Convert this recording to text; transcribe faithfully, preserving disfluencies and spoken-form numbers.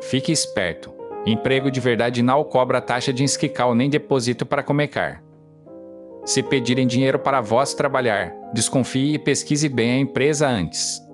Fique esperto. Emprego de verdade não cobra taxa de inscrical nem depósito para começar. Se pedirem dinheiro para vós trabalhar, desconfie e pesquise bem a empresa antes.